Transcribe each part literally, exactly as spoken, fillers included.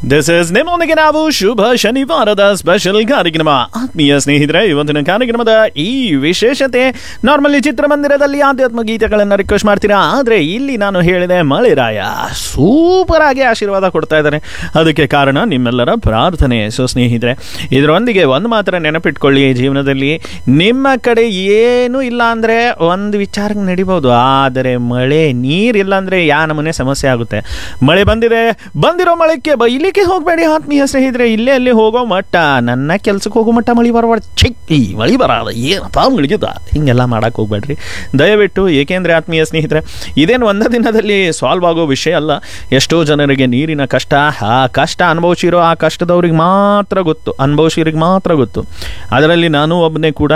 This is ನಿಮ್ಮೊಂದಿಗೆ ನಾವು ಶುಭ ಶನಿವಾರದ special ಕಾರ್ಯಕ್ರಮ. ಆತ್ಮೀಯ ಸ್ನೇಹಿತರೆ, ಇವತ್ತಿನ ಕಾರ್ಯಕ್ರಮದ ಈ ವಿಶೇಷತೆ, ನಾರ್ಮಲಿ ಚಿತ್ರಮಂದಿರದಲ್ಲಿ ಆಧ್ಯಾತ್ಮ ಗೀತೆಗಳನ್ನು ರಿಕ್ವೆಸ್ಟ್ ಮಾಡ್ತೀರಾ, ಆದರೆ ಇಲ್ಲಿ ನಾನು ಹೇಳಿದೆ ಮಳೆರಾಯ ಸೂಪರ್ ಆಗಿ ಆಶೀರ್ವಾದ ಕೊಡ್ತಾ ಇದ್ದಾರೆ. ಅದಕ್ಕೆ ಕಾರಣ ನಿಮ್ಮೆಲ್ಲರ ಪ್ರಾರ್ಥನೆ. ಸೊ ಸ್ನೇಹಿತರೆ, ಇದರೊಂದಿಗೆ ಒಂದು ಮಾತ್ರ ನೆನಪಿಟ್ಕೊಳ್ಳಿ, ಜೀವನದಲ್ಲಿ ನಿಮ್ಮ ಕಡೆ ಏನೂ ಇಲ್ಲ ಅಂದರೆ ಒಂದು ವಿಚಾರಕ್ಕೆ ನಡಿಬೋದು, ಆದರೆ ಮಳೆ ನೀರಿಲ್ಲ ಅಂದರೆ ಯಾ ನಮೂನೆ ಸಮಸ್ಯೆ ಆಗುತ್ತೆ. ಮಳೆ ಬಂದಿದೆ, ಬಂದಿರೋ ಮಳೆಗೆ ಬೈಲಿಕ್ಕೆ ಹೋಗಬೇಡಿ ಆತ್ಮೀಯ ಸ್ನೇಹಿತರೆ. ಇಲ್ಲೇ ಅಲ್ಲಿ ಹೋಗೋ ಮಟ್ಟ, ನನ್ನ ಕೆಲ್ಸಕ್ಕೆ ಹೋಗೋ ಮಟ್ಟ ಮಳೆ ಬರಬಾರ್ದು, ಚಿಕ್ಕಿ ಮಳೆ ಬರೋದ ಏನಪ್ಪ ಮುಳುಗಿದ, ಹಿಂಗೆಲ್ಲ ಮಾಡಕ್ಕೆ ಹೋಗ್ಬೇಡ್ರಿ ದಯವಿಟ್ಟು. ಏಕೆಂದರೆ ಆತ್ಮೀಯ ಸ್ನೇಹಿತರೆ, ಇದೇನು ಒಂದೇ ದಿನದಲ್ಲಿ ಸಾಲ್ವ್ ಆಗೋ ವಿಷಯ ಅಲ್ಲ. ಎಷ್ಟೋ ಜನರಿಗೆ ನೀರಿನ ಕಷ್ಟ, ಆ ಕಷ್ಟ ಅನುಭವಿಸಿರೋ ಆ ಕಷ್ಟದವ್ರಿಗೆ ಮಾತ್ರ ಗೊತ್ತು, ಅನುಭವಿಸಿರಿಗೆ ಮಾತ್ರ ಗೊತ್ತು. ಅದರಲ್ಲಿ ನಾನು ಒಬ್ಬನೇ ಕೂಡ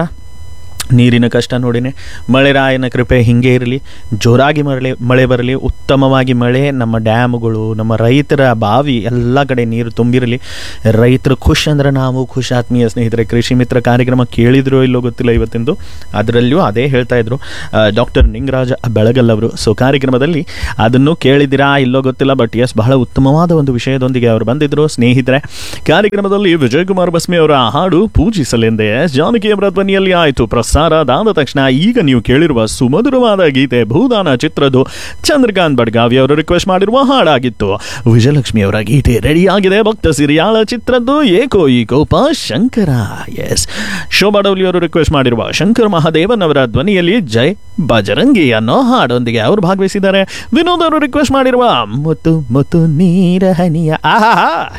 ನೀರಿನ ಕಷ್ಟ ನೋಡಿನೇ. ಮಳೆರಾಯನ ಕೃಪೆ ಹಿಂಗೆ ಇರಲಿ, ಜೋರಾಗಿ ಮಳೆ ಮಳೆ ಬರಲಿ, ಉತ್ತಮವಾಗಿ ಮಳೆ, ನಮ್ಮ ಡ್ಯಾಮ್ಗಳು, ನಮ್ಮ ರೈತರ ಬಾವಿ ಎಲ್ಲ ಕಡೆ ನೀರು ತುಂಬಿರಲಿ. ರೈತರು ಖುಷ್ ಅಂದ್ರೆ ನಾವು ಖುಷ್. ಆತ್ಮೀಯ ಸ್ನೇಹಿತರೆ, ಕೃಷಿ ಮಿತ್ರ ಕಾರ್ಯಕ್ರಮ ಕೇಳಿದ್ರೋ ಇಲ್ಲೋ ಗೊತ್ತಿಲ್ಲ ಇವತ್ತಿಂದು, ಅದರಲ್ಲಿಯೂ ಅದೇ ಹೇಳ್ತಾ ಇದ್ರು ಡಾಕ್ಟರ್ ನಿಂಗರಾಜ್ ಬೆಳಗಲ್ ಅವರು. ಸೊ ಕಾರ್ಯಕ್ರಮದಲ್ಲಿ ಅದನ್ನು ಕೇಳಿದಿರಾ ಇಲ್ಲೋ ಗೊತ್ತಿಲ್ಲ, ಬಟ್ ಎಸ್, ಬಹಳ ಉತ್ತಮವಾದ ಒಂದು ವಿಷಯದೊಂದಿಗೆ ಅವರು ಬಂದಿದ್ದರು. ಸ್ನೇಹಿತರೆ, ಕಾರ್ಯಕ್ರಮದಲ್ಲಿ ವಿಜಯಕುಮಾರ್ ಬಸ್ಮಿ ಅವರ ಹಾಡು ಪೂಜಿಸಲೆಂದೇ ಜಾನಕಿ ಅವರ ಧ್ವನಿಯಲ್ಲಿ ಆಯಿತು ಪ್ರಸಾರ. ಅದಾದ ತಕ್ಷಣ ಈಗ ನೀವು ಕೇಳಿರುವ ಸುಮಧುರವಾದ ಗೀತೆ ಭೂದಾನ ಚಿತ್ರದ್ದು ಚಂದ್ರಕಾಂತ್ ಬಡ್ಗಾವಿ ಅವರು ರಿಕ್ವೆಸ್ಟ್ ಮಾಡಿರುವ ಹಾಡಾಗಿತ್ತು. ವಿಜಯಲಕ್ಷ್ಮಿ ಅವರ ಗೀತೆ ರೆಡಿಯಾಗಿದೆ. ಭಕ್ತ ಸಿರಿಯಾಳ ಚಿತ್ರದ್ದು ಏಕೋ ಈ ಕೋಪ ಶಂಕರ. ಎಸ್, ಶೋಭಾ ಡೌಲಿ ಅವರು ರಿಕ್ವೆಸ್ಟ್ ಮಾಡಿರುವ ಶಂಕರ್ ಮಹಾದೇವನ್ ಅವರ ಧ್ವನಿಯಲ್ಲಿ ಜೈ ಬಜರಂಗಿ ಅನ್ನೋ ಹಾಡೊಂದಿಗೆ ಅವರು ಭಾಗವಹಿಸಿದ್ದಾರೆ. ವಿನೋದ್ ಅವರು ರಿಕ್ವೆಸ್ಟ್ ಮಾಡಿರುವ ಮುತ್ತು ಮುತ್ತು ನೀರ ಹನಿಯ ಆಹಾ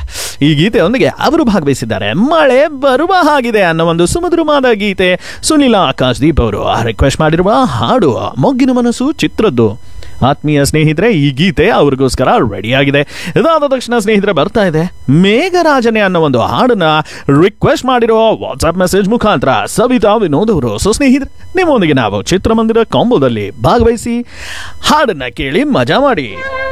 ಈ ಗೀತೆಯೊಂದಿಗೆ ಅವರು ಭಾಗವಹಿಸಿದ್ದಾರೆ. ಮಳೆ ಬರುವ ಹಾಗಿದೆ ಅನ್ನೋ ಒಂದು ಸುಮಧುರವಾದ ಗೀತೆ ಸುನಿಲ ಆಕಾಶ್ ದೀಪ್ ಅವರು ರಿಕ್ವೆಸ್ಟ್ ಮಾಡಿರುವ ಹಾಡು ಮೊಗ್ಗಿನ ಮನಸ್ಸು ಚಿತ್ರದ್ದು. ಆತ್ಮೀಯ ಸ್ನೇಹಿತರೆ, ಈ ಗೀತೆ ಅವ್ರಿಗೋಸ್ಕರ ರೆಡಿಯಾಗಿದೆ. ಇದಾದ ತಕ್ಷಣ ಸ್ನೇಹಿತರೆ ಬರ್ತಾ ಇದೆ ಮೇಘರಾಜನೆ ಅನ್ನೋ ಒಂದು ಹಾಡನ್ನ ರಿಕ್ವೆಸ್ಟ್ ಮಾಡಿರೋ ವಾಟ್ಸ್ಆಪ್ ಮೆಸೇಜ್ ಮುಖಾಂತರ ಸವಿತಾ ವಿನೋದ್ ಅವರು. ಸೊ ಸ್ನೇಹಿತರೆ, ನಿಮ್ಮೊಂದಿಗೆ ನಾವು ಚಿತ್ರಮಂದಿರ ಕಾಂಬೋದಲ್ಲಿ ಭಾಗವಹಿಸಿ ಹಾಡನ್ನ ಕೇಳಿ ಮಜಾ ಮಾಡಿ.